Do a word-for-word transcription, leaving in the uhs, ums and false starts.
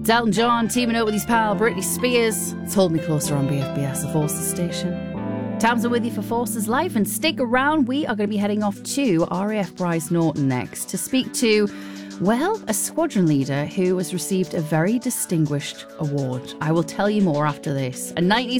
It's Elton John teaming up with his pal Britney Spears. It's Hold Me Closer on B F B S, the Forces station. Tamsin with you for Forces Life, and stick around. We are going to be heading off to R A F Bryce Norton next to speak to, well, a squadron leader who has received a very distinguished award. I will tell you more after this. A nineties